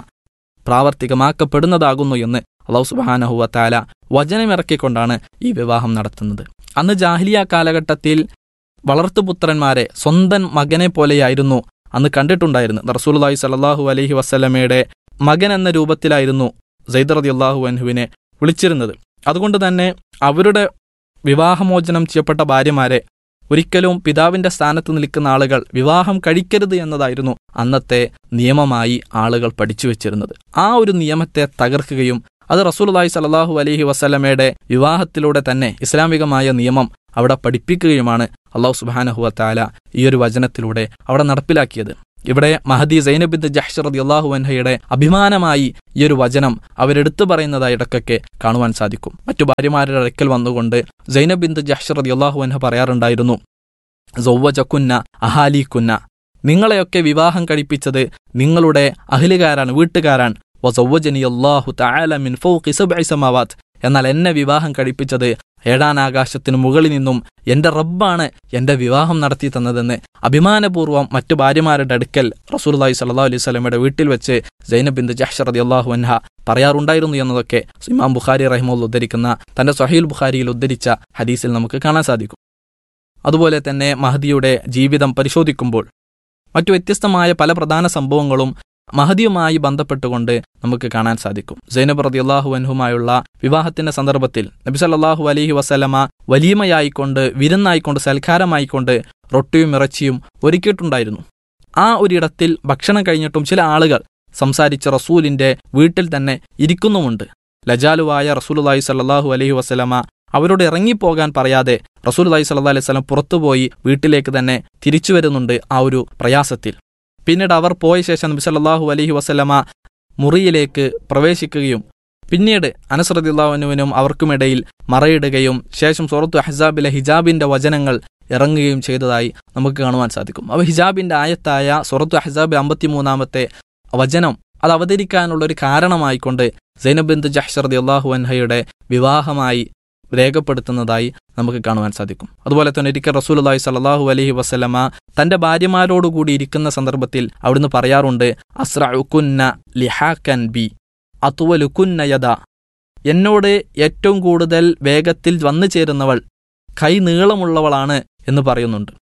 പ്രാവർത്തികമാക്കപ്പെടുന്നതാകുന്നു എന്ന് അല്ലാഹു സുബ്ഹാനഹു വ തആല വചനമിറക്കിക്കൊണ്ടാണ് ഈ വിവാഹം നടത്തുന്നത്. അന്ന് ജാഹിലിയ കാലഘട്ടത്തിൽ വളർത്തുപുത്രന്മാരെ സ്വന്തം മകനെ പോലെയായിരുന്നു അന്ന് കണ്ടിട്ടുണ്ടായിരുന്നത്. റസൂലുള്ളാഹി സ്വല്ലല്ലാഹു അലൈഹി വസല്ലമയുടെ മകൻ എന്ന രൂപത്തിലായിരുന്നു സയ്യിദ് റളിയല്ലാഹു അൻഹുവിനെ വിളിച്ചിരുന്നത്. അതുകൊണ്ട് തന്നെ അവരുടെ വിവാഹമോചനം ചെയ്യപ്പെട്ട ഭാര്യമാരെ ഒരിക്കലും പിതാവിന്റെ സ്ഥാനത്ത് നിൽക്കുന്ന ആളുകൾ വിവാഹം കഴിക്കരുത് എന്നതായിരുന്നു അന്നത്തെ നിയമമായി ആളുകൾ പഠിച്ചു വെച്ചിരുന്നത്. ആ ഒരു നിയമത്തെ തകർക്കുകയും അത് റസൂലുള്ളാഹി സ്വല്ലല്ലാഹു അലൈഹി വസല്ലമയുടെ വിവാഹത്തിലൂടെ തന്നെ ഇസ്ലാമികമായ നിയമം അവിടെ പഠിപ്പിക്കുകയുമാണ് അല്ലാഹു സുബ്ഹാനഹു വ തആല ഈ ഒരു വചനത്തിലൂടെ അവിടെ നടപ്പിലാക്കിയത്. ഇവിടെ മഹദി സൈനബ് ബിൻത് ജഹ്ഷ് റളിയല്ലാഹു അൻഹയുടെ അഭിമാനമായി ഈ ഒരു വചനം അവരെടുത്തു പറയുന്നതായി ഇടക്കൊക്കെ കാണുവാൻ സാധിക്കും. മറ്റു ഭാര്യമാരുടെ അടുക്കൽ വന്നുകൊണ്ട് സൈനബ് ബിൻത് ജഹ്ഷ് റളിയല്ലാഹു അൻഹ പറയാറുണ്ടായിരുന്നു, സൗവജകുന്ന അഹാലികുന്ന, നിങ്ങളെയൊക്കെ വിവാഹം കഴിപ്പിച്ചത് നിങ്ങളുടെ അഹ്ലുകാരാണ്, വീട്ടുകാരാണ്. വസവ്വജനി അല്ലാഹു തആല മിൻ ഫൗഖി സബ്ഇ സമാവാത്ത്, എന്നാൽ എന്നെ വിവാഹം കഴിപ്പിച്ചത് ഏഴാനാകാശത്തിനു മുകളിൽ നിന്നും എന്റെ റബ്ബാണ് എന്റെ വിവാഹം നടത്തി തന്നതെന്ന് അഭിമാനപൂർവ്വം മറ്റു ഭാര്യമാരുടെ അടുക്കൽ റസൂലുള്ളാഹി സ്വല്ലല്ലാഹു അലൈഹി വസല്ലമയുടെ വീട്ടിൽ വെച്ച് സൈനബ് ബിൻത് ജഹ്ഷ് റളിയല്ലാഹു അൻഹ പറയാറുണ്ടായിരുന്നു എന്നതൊക്കെ ഇമാം ബുഖാരി റഹിമഹുല്ലാഹ് ഉദ്ധരിക്കുന്ന തന്റെ സ്വഹീഹുൽ ബുഖാരിയിൽ ഉദ്ധരിച്ച ഹദീസിൽ നമുക്ക് കാണാൻ സാധിക്കും. അതുപോലെ തന്നെ മഹദിയുടെ ജീവിതം പരിശോധിക്കുമ്പോൾ മറ്റു വ്യത്യസ്തമായ പല പ്രധാന സംഭവങ്ങളും മഹദിയുമായി ബന്ധപ്പെട്ടുകൊണ്ട് നമുക്ക് കാണാൻ സാധിക്കും. സൈനബ് റളിയല്ലാഹു അൻഹുമായുള്ള വിവാഹത്തിന്റെ സന്ദർഭത്തിൽ നബി സല്ലല്ലാഹു അലൈഹി വസല്ലമ വലീമയായിക്കൊണ്ട്, വിരുന്നായിക്കൊണ്ട്, സൽക്കാരമായിക്കൊണ്ട് റൊട്ടിയും ഇറച്ചിയും ഒരുക്കിയിട്ടുണ്ടായിരുന്നു. ആ ഒരിടത്തിൽ ഭക്ഷണം കഴിഞ്ഞിട്ടും ചില ആളുകൾ സംസാരിച്ച റസൂലിന്റെ വീട്ടിൽ തന്നെ ഇരിക്കുന്നുമുണ്ട്. ലജാലുവായ റസൂലുള്ളാഹി സ്വല്ലല്ലാഹു അലൈഹി വസല്ലമ അവരോട് ഇറങ്ങിപ്പോകാൻ പറയാതെ റസൂലുള്ളാഹി സ്വല്ലല്ലാഹു അലൈഹി വസല്ലം പുറത്തുപോയി വീട്ടിലേക്ക് തന്നെ തിരിച്ചു വരുന്നുണ്ട് ആ ഒരു പ്രയാസത്തിൽ. പിന്നീട് അവർ പോയ ശേഷം നബി സല്ലല്ലാഹു അലൈഹി വസല്ലമ മുറിയിലേക്ക് പ്രവേശിക്കുകയും പിന്നീട് അനസ് റളിയല്ലാഹു അൻഹുവിനും അവർക്കുമിടയിൽ മറയിടുകയും ശേഷം സൂറത്തു അഹ്സാബിലെ ഹിജാബിന്റെ വചനങ്ങൾ ഇറങ്ങുകയും ചെയ്തതായി നമുക്ക് കാണുവാൻ സാധിക്കും. അവ ഹിജാബിന്റെ ആയത്തായ സൂറത്തു അഹ്സാബ് അമ്പത്തിമൂന്നാമത്തെ വചനം അത് അവതരിക്കാനുള്ള ഒരു കാരണമായിക്കൊണ്ട് സൈനബ് ബിൻത് ജഹ്ഷ് റളിയല്ലാഹു അൻഹയുടെ വിവാഹമായി രേഖപ്പെടുത്തുന്നതായി നമുക്ക് കാണുവാൻ സാധിക്കും. അതുപോലെ തന്നെ ഒരിക്കൽ റസൂലുള്ളാഹി സ്വല്ലല്ലാഹു അലൈഹി വസല്ലമ തന്റെ ഭാര്യമാരോടുകൂടി ഇരിക്കുന്ന സന്ദർഭത്തിൽ അവിടുന്ന് പറയാറുണ്ട്, അസ്റഉകുന്ന ലിഹാകൻ ബി അത്വലുകുന്ന യദ, എന്നോട് ഏറ്റവും കൂടുതൽ വേഗത്തിൽ വന്നു ചേരുന്നവൾ കൈ നീളമുള്ളവളാണ് എന്ന് പറയുന്നുണ്ട്.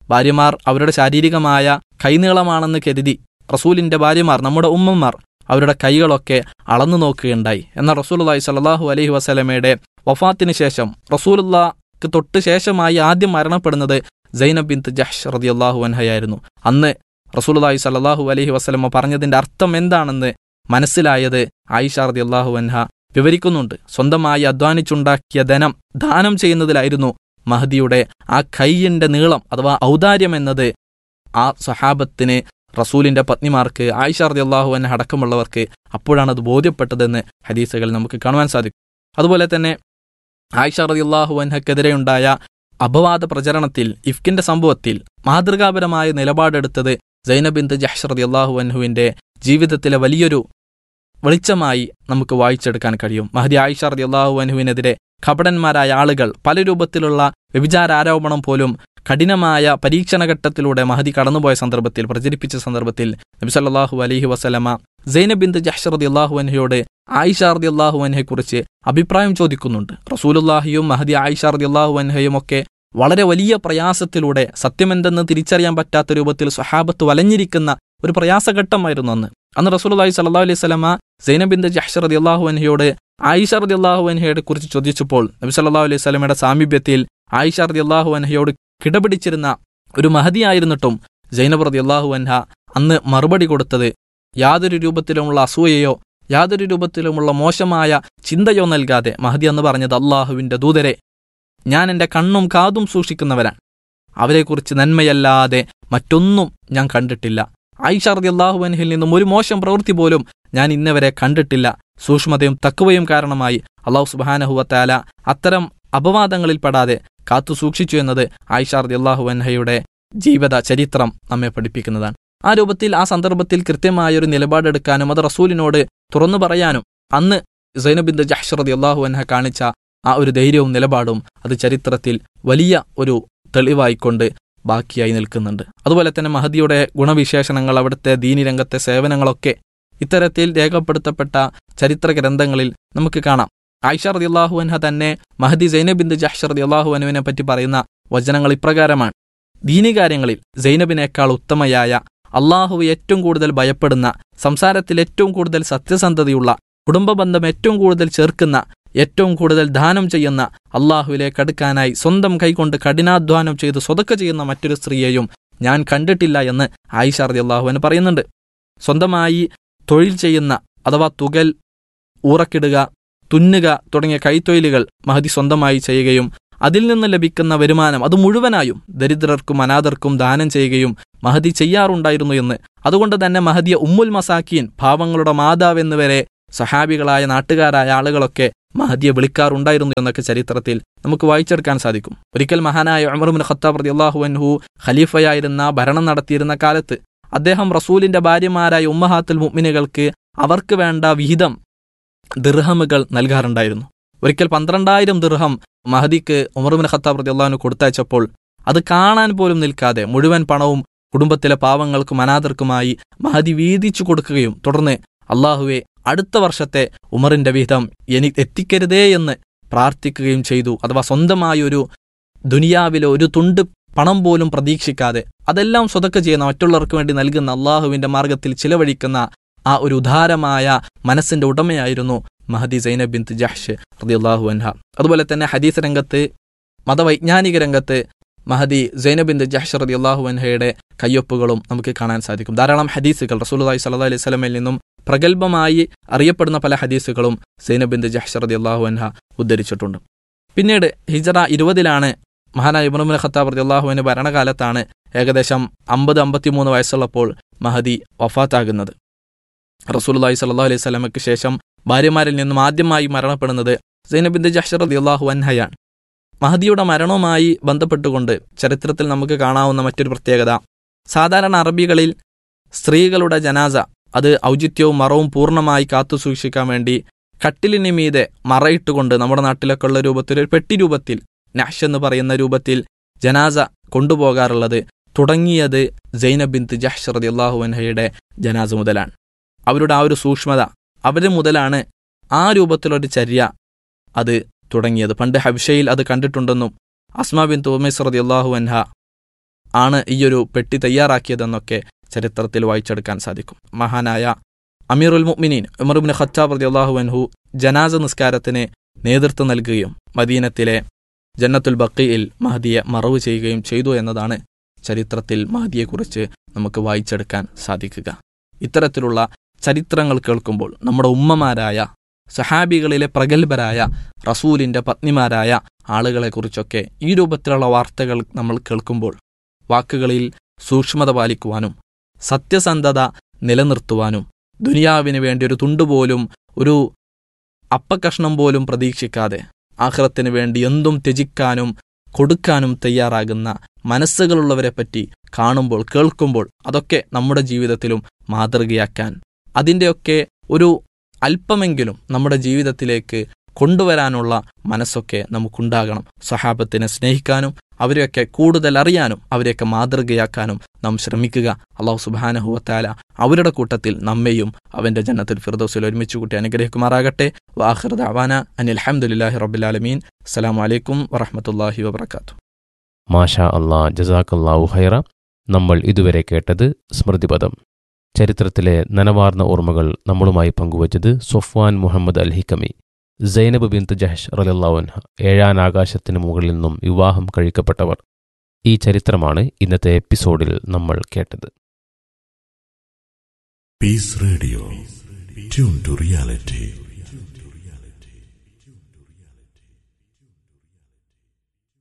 ഭാര്യമാർ അവരുടെ ശാരീരികമായ കൈനീളമാണെന്ന് കരുതി റസൂലിൻ്റെ ഭാര്യമാർ, നമ്മുടെ ഉമ്മമാർ, അവരുടെ കൈകളൊക്കെ അളന്നു നോക്കുകയുണ്ടായി. എന്നാൽ റസൂലുള്ളാഹി സ്വല്ലല്ലാഹു അലൈഹി വസല്ലമയുടെ വഫാത്തിന് ശേഷം റസൂലുള്ളാഹിക്ക് തൊട്ട് ശേഷമായി ആദ്യം മരണപ്പെടുന്നത് സൈനബ് ബിൻത്ത് ജഹ്ഷ് റളിയല്ലാഹു അൻഹയായിരുന്നു. അന്ന് റസൂലുള്ളാഹി സ്വല്ലല്ലാഹു അലൈഹി വസല്ലമ പറഞ്ഞതിൻ്റെ അർത്ഥം എന്താണെന്ന് മനസ്സിലായത് ആയിഷ റളിയല്ലാഹു അൻഹ വിവരിക്കുന്നുണ്ട്. സ്വന്തമായി അധ്വാനിച്ചുണ്ടാക്കിയ ധനം ദാനം ചെയ്യുന്നതിലായിരുന്നു മഹദിയുടെ ആ കൈയിൻ്റെ നീളം അഥവാ ഔദാര്യം എന്നത് ആ സ്വഹാബത്തിന്, റസൂലിൻ്റെ പത്നിമാർക്ക്, ആയിഷ റളിയല്ലാഹു അൻഹ അടക്കമുള്ളവർക്ക് അപ്പോഴാണ് അത് ബോധ്യപ്പെട്ടതെന്ന് ഹദീസുകൾ നമുക്ക് കാണുവാൻ സാധിക്കും. അതുപോലെ തന്നെ ആയിഷ റളിയല്ലാഹു അൻഹക്കെതിരെയുണ്ടായ അപവാദ പ്രചരണത്തിൽ, ഇഫ്കിന്റെ സംഭവത്തിൽ മാതൃകാപരമായ നിലപാടെടുത്തത് സൈനബ് ബിൻത്ത് ജഹ്ഷ് റളിയല്ലാഹു അൻഹുവിൻ്റെ ജീവിതത്തിലെ വലിയൊരു വെളിച്ചമായി നമുക്ക് വായിച്ചെടുക്കാൻ കഴിയും. മഹദി ആയിഷ റളിയല്ലാഹു അൻഹുവിനെതിരെ കപടന്മാരായ ആളുകൾ പല രൂപത്തിലുള്ള വ്യഭിചാര ആരോപണം പോലും കഠിനമായ പരീക്ഷണഘട്ടത്തിലൂടെ മഹദി കടന്നുപോയ സന്ദർഭത്തിൽ, പ്രചരിപ്പിച്ച സന്ദർഭത്തിൽ നബി സല്ലല്ലാഹു അലൈഹി വസല്ലമ സൈനബ് ബിൻത്ത് ജഹ്ഷ് റളിയല്ലാഹു അൻഹയോട് ആയിഷ റളിയല്ലാഹു അൻഹയെക്കുറിച്ച് അഭിപ്രായം ചോദിക്കുന്നുണ്ട്. റസൂലുള്ളാഹിയും മഹദി ആയിഷ റളിയല്ലാഹു അൻഹയും ഒക്കെ വളരെ വലിയ പ്രയാസത്തിലൂടെ സത്യമെന്തെന്ന് തിരിച്ചറിയാൻ പറ്റാത്ത രൂപത്തിൽ സ്വഹാബത്ത് വലഞ്ഞിരിക്കുന്ന ഒരു പ്രയാസഘട്ടമായിരുന്നു അന്ന്. അന്ന് റസൂലുള്ളാഹി സ്വല്ലല്ലാഹു അലൈഹി വസല്ലമ സൈനബ് ബിൻത്ത് ജഹ്ഷ് റളിയല്ലാഹു അൻഹയോട് ആയിഷ റളിയല്ലാഹു അൻഹയെ കുറിച്ച് ചോദിച്ചപ്പോൾ നബി സല്ലല്ലാഹു അലൈഹി വസല്ലമയുടെ സാമീപ്യത്തിൽ ആയിഷ റളിയല്ലാഹു അൻഹയോട് കിടപിടിച്ചിരുന്ന ഒരു മഹദിയായിരുന്നിട്ടും സൈനബ് റളിയല്ലാഹു അൻഹ അന്ന് മറുപടി കൊടുത്തത് യാതൊരു രൂപത്തിലുമുള്ള അസൂയയോ യാതൊരു രൂപത്തിലുമുള്ള മോശമായ ചിന്തയോ നൽകാതെ മഹദി എന്ന് പറഞ്ഞത്, അള്ളാഹുവിൻ്റെ ദൂതരെ, ഞാൻ എൻ്റെ കണ്ണും കാതും സൂക്ഷിക്കുന്നവരാണ്, അവരെക്കുറിച്ച് നന്മയല്ലാതെ മറ്റൊന്നും ഞാൻ കണ്ടിട്ടില്ല. ആയിഷ റളിയല്ലാഹു അൻഹയിൽ നിന്നും ഒരു മോശം പ്രവൃത്തി പോലും ഞാൻ ഇന്നവരെ കണ്ടിട്ടില്ല. സൂക്ഷ്മതയും തഖ്വയും കാരണമായി അല്ലാഹു സുബ്ഹാനഹു വ തആല അത്തരം അപവാദങ്ങളിൽ പെടാതെ കാത്തു സൂക്ഷിച്ചു എന്നത് ആയിഷ റളിയല്ലാഹു അൻഹയുടെ ജീവിത ചരിത്രം നമ്മെ പഠിപ്പിക്കുന്നതാണ്. ആ രൂപത്തിൽ ആ സന്ദർഭത്തിൽ കൃത്യമായൊരു നിലപാടെടുക്കാനും അത് റസൂലിനോട് തുറന്നു പറയാനും അന്ന് സൈനബ് ബിൻത്ത് ജഹ്ഷ് റളിയല്ലാഹു അൻഹ കാണിച്ച ആ ഒരു ധൈര്യവും നിലപാടും അത് ചരിത്രത്തിൽ വലിയ ഒരു തെളിവായിക്കൊണ്ട് ബാക്കിയായി നിൽക്കുന്നുണ്ട്. അതുപോലെ തന്നെ മഹദിയുടെ ഗുണവിശേഷണങ്ങൾ, അവിടുത്തെ ദീനി രംഗത്തെ സേവനങ്ങളൊക്കെ ഇത്തരത്തിൽ രേഖപ്പെടുത്തപ്പെട്ട ചരിത്ര ഗ്രന്ഥങ്ങളിൽ നമുക്ക് കാണാം. ആയിഷ റളിയല്ലാഹു അൻഹ തന്നെ മഹദി സൈനബ് ബിൻത്ത് ജഹ്ഷ് റളിയല്ലാഹു അൻഹുവിനെ പറ്റി പറയുന്ന വചനങ്ങൾ ഇപ്രകാരമാണ്: ദീനി കാര്യങ്ങളിൽ സൈനബിനേക്കാൾ ഉത്തമയായ, അള്ളാഹുവെ ഏറ്റവും കൂടുതൽ ഭയപ്പെടുന്ന, സംസാരത്തിൽ ഏറ്റവും കൂടുതൽ സത്യസന്ധതയുള്ള, കുടുംബബന്ധം ഏറ്റവും കൂടുതൽ ചേർക്കുന്ന, ഏറ്റവും കൂടുതൽ ദാനം ചെയ്യുന്ന, അള്ളാഹുവിലേക്ക് അടുക്കാനായി സ്വന്തം കൈകൊണ്ട് കഠിനാധ്വാനം ചെയ്ത് സ്വതക്ക ചെയ്യുന്ന മറ്റൊരു സ്ത്രീയെയും ഞാൻ കണ്ടിട്ടില്ല എന്ന് ആയിഷ റളിയല്ലാഹു അൻഹ പറയുന്നുണ്ട്. സ്വന്തമായി തൊഴിൽ ചെയ്യുന്ന അഥവാ തുകൽ, ഊറക്കിടുക, തുന്നുക തുടങ്ങിയ കൈത്തൊഴിലുകൾ മഹദി സ്വന്തമായി ചെയ്യുകയും അതിൽ നിന്ന് ലഭിക്കുന്ന വരുമാനം അത് മുഴുവനായും ദരിദ്രർക്കും അനാഥർക്കും ദാനം ചെയ്യുകയും മഹദി ചെയ്യാറുണ്ടായിരുന്നു എന്ന്. അതുകൊണ്ട് തന്നെ മഹദിയെ ഉമ്മുൽ മസാക്കീൻ, പാവങ്ങളുടെ മാതാവ് എന്നുവരെ സഹാബികളായ നാട്ടുകാരായ ആളുകളൊക്കെ മഹദിയെ വിളിക്കാറുണ്ടായിരുന്നു എന്നൊക്കെ ചരിത്രത്തിൽ നമുക്ക് വായിച്ചെടുക്കാൻ സാധിക്കും. ഒരിക്കൽ മഹാനായ ഉമർ ഇബ്നു ഖത്താബ് റളിയല്ലാഹു അൻഹു ഖലീഫയായിരുന്ന, ഭരണം നടത്തിയിരുന്ന കാലത്ത് അദ്ദേഹം റസൂലിന്റെ ഭാര്യമാരായ ഉമ്മഹാത്തുൽ മുഅ്മിനുകൾക്ക് അവർക്ക് വേണ്ട വിഹിതം ദിർഹമുകൾ നൽകാറുണ്ടായിരുന്നു. ഒരിക്കൽ പന്ത്രണ്ടായിരം ദിർഹം മഹദിക്ക് ഉമർ ഇബ്നു ഖത്താബ് റളിയല്ലാഹു അൻഹു കൊടുത്തയച്ചപ്പോൾ അത് കാണാൻ പോലും നിൽക്കാതെ മുഴുവൻ പണവും കുടുംബത്തിലെ പാവങ്ങൾക്കും അനാഥർക്കുമായി മഹദി വീതിച്ചു കൊടുക്കുകയും തുടർന്ന്, അള്ളാഹുവെ, അടുത്ത വർഷത്തെ ഉമറിന്റെ വിഹിതം എനി എത്തിക്കരുതേ എന്ന് പ്രാർത്ഥിക്കുകയും ചെയ്തു. അഥവാ സ്വന്തമായ ഒരു ദുനിയാവിലെ ഒരു തുണ്ട് പണം പോലും പ്രതീക്ഷിക്കാതെ അതെല്ലാം സ്വതക്ക ചെയ്യുന്ന, മറ്റുള്ളവർക്ക് വേണ്ടി നൽകുന്ന, അള്ളാഹുവിന്റെ മാർഗത്തിൽ ചിലവഴിക്കുന്ന ആ ഒരു ഉദാരമായ മനസ്സിന്റെ ഉടമയായിരുന്നു മഹദി സൈനബ് ബിൻത്ത് ജഹ്ഷ് റളിയല്ലാഹു അൻഹ. അതുപോലെ തന്നെ ഹദീസ് രംഗത്ത്, മതവൈജ്ഞാനിക രംഗത്ത് മഹദി സൈനബ് ബിൻത്ത് ജഹ്ഷ് റളിയല്ലാഹു അൻഹയുടെ കയ്യൊപ്പുകളും നമുക്ക് കാണാൻ സാധിക്കും. ധാരാളം ഹദീസുകൾ റസൂലുള്ളാഹി സ്വല്ലല്ലാഹു അലൈഹി വസല്ലമയിൽ നിന്നും പ്രഗത്ഭമായി അറിയപ്പെടുന്ന പല ഹദീസുകളും സൈനബ് ബിൻത്ത് ജഹ്ഷ് റളിയല്ലാഹു അൻഹ ഉദ്ധരിച്ചിട്ടുണ്ട്. പിന്നീട് ഹിജറ ഇരുപതിലാണ് മഹാനായ ഉമർ ഇബ്നു ഖത്താബ് റളിയല്ലാഹു അൻഹു ഭരണകാലത്താണ് ഏകദേശം അമ്പത് അമ്പത്തിമൂന്ന് വയസ്സുള്ളപ്പോൾ മഹദി വഫാത്താകുന്നത്. റസൂലുള്ളാഹി സ്വല്ലല്ലാഹു അലൈഹി വസല്ലമയ്ക്ക് ശേഷം ഭാര്യമാരിൽ നിന്നും ആദ്യമായി മരണപ്പെടുന്നത് സൈനബ് ബിൻത്ത് ജഹ്ഷ് റളിയല്ലാഹു അൻഹയാണ്. മഹദിയുടെ മരണവുമായി ബന്ധപ്പെട്ടുകൊണ്ട് ചരിത്രത്തിൽ നമുക്ക് കാണാവുന്ന മറ്റൊരു പ്രത്യേകത, സാധാരണ അറബികളിൽ സ്ത്രീകളുടെ ജനാസ അത് ഔചിത്യവും മറവും പൂർണ്ണമായി കാത്തു സൂക്ഷിക്കാൻ വേണ്ടി കട്ടിലിന് മീതെ മറയിട്ടുകൊണ്ട് നമ്മുടെ നാട്ടിലൊക്കെ ഉള്ള രൂപത്തിൽ ഒരു പെട്ടി രൂപത്തിൽ, നഹ്ഷ് എന്ന് പറയുന്ന രൂപത്തിൽ ജനാസ കൊണ്ടുപോകാറുള്ളത് തുടങ്ങിയത് സൈനബ് ബിൻത്ത് ജഹ്ഷ് റളിയല്ലാഹു അൻഹയുടെ ജനാസ മുതലാണ്. അവരുടെ ആ ഒരു സൂക്ഷ്മത, അവര് മുതലാണ് ആ രൂപത്തിലൊരു ചര്യ അത് തുടങ്ങിയത്. പണ്ട് ഹബ്ഷയിൽ അത് കണ്ടിട്ടുണ്ടെന്നും അസ്മാ ബിൻത്ത് ഉമൈസ് റളിയല്ലാഹു അൻഹ ആണ് ഈയൊരു പെട്ടി തയ്യാറാക്കിയതെന്നൊക്കെ ചരിത്രത്തിൽ വായിച്ചെടുക്കാൻ സാധിക്കും. മഹാനായ അമീറുൽ മുഅ്മിനീൻ ഉമർ ഇബ്നു ഖത്താബ് റളിയല്ലാഹു അൻഹു ജനാസ നിസ്കാരത്തിന് നേതൃത്വം നൽകുകയും മദീനത്തിലെ ജന്നത്തുൽ ബഖീയിൽ മഹദിയെ മറവ് ചെയ്യുകയും ചെയ്തു എന്നതാണ് ചരിത്രത്തിൽ മഹദിയെക്കുറിച്ച് നമുക്ക് വായിച്ചെടുക്കാൻ സാധിക്കുക. ഇത്തരത്തിലുള്ള ചരിത്രങ്ങൾ കേൾക്കുമ്പോൾ നമ്മുടെ ഉമ്മമാരായ സഹാബികളിലെ പ്രഗത്ഭരായ റസൂലിൻ്റെ പത്നിമാരായ ആളുകളെക്കുറിച്ചൊക്കെ ഈ രൂപത്തിലുള്ള വാർത്തകൾ നമ്മൾ കേൾക്കുമ്പോൾ വാക്കുകളിൽ സൂക്ഷ്മത പാലിക്കുവാനും സത്യസന്ധത നിലനിർത്തുവാനും ദുനിയാവിന് വേണ്ടി ഒരു തുണ്ടുപോലും ഒരു അപ്പക്കഷ്ണം പോലും പ്രതീക്ഷിക്കാതെ ആഖിറത്തിന് വേണ്ടി എന്തും ത്യജിക്കാനും കൊടുക്കാനും തയ്യാറാകുന്ന മനസ്സുകളുള്ളവരെ പറ്റി കാണുമ്പോൾ കേൾക്കുമ്പോൾ അതൊക്കെ നമ്മുടെ ജീവിതത്തിലും മാതൃകയാക്കാൻ അതിൻ്റെയൊക്കെ ഒരു അല്പമെങ്കിലും നമ്മുടെ ജീവിതത്തിലേക്ക് കൊണ്ടുവരാനുള്ള മനസ്സൊക്കെ നമുക്കുണ്ടാകണം. സഹാബത്തിനെ സ്നേഹിക്കാനും അവരെയൊക്കെ കൂടുതൽ അറിയാനും അവരെയൊക്കെ മാതൃകയാക്കാനും നാം ശ്രമിക്കുക. അല്ലാഹു സുബ്ഹാനഹു വ തആല അവരുടെ കൂട്ടത്തിൽ നമ്മെയും അവൻ്റെ ജന്നത്തുൽ ഫിർദൗസിൽ ഒരുമിച്ച് കൂട്ടി അനുഗ്രഹിക്കുമാറാകട്ടെ. വആഖിറു ദഅവാന അനിൽ ഹംദുലില്ലാഹി റബ്ബിൽ ആലമീൻ. അസ്സലാമു അലൈക്കും വറഹ്മത്തുള്ളാഹി വബറകാതുഹു. മാഷാ അല്ലാ, ജസാക്കല്ലാഹു ഖൈറ. നമ്മൾ ഇതുവരെ കേട്ടത് സ്മൃതിപദം. ചരിത്രത്തിലെ നനവാർന്ന ഓർമ്മകൾ നമ്മളുമായി പങ്കുവച്ചത് സൊഫ്വാൻ മുഹമ്മദ് അൽ ഹിക്കമി. സൈനബ് ബിൻത്ത് ജഹ്ഷ് റളിയല്ലാഹു അൻഹ ഏഴാൻ ആകാശത്തിന് മുകളിൽ നിന്നും വിവാഹം കഴിക്കപ്പെട്ടവർ. ഈ ചരിത്രമാണ് ഇന്നത്തെ എപ്പിസോഡിൽ നമ്മൾ കേട്ടത്. Piece radio, tune to reality.